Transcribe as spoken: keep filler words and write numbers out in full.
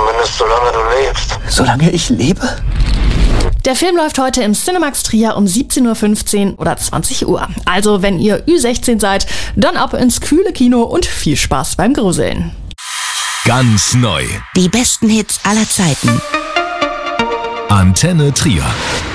Zumindest solange du lebst. Solange ich lebe? Der Film läuft heute im Cinemax Trier um siebzehn Uhr fünfzehn oder zwanzig Uhr. Also wenn ihr Ü sechzehn seid, dann ab ins kühle Kino und viel Spaß beim Gruseln. Ganz neu. Die besten Hits aller Zeiten. Antenne Trier.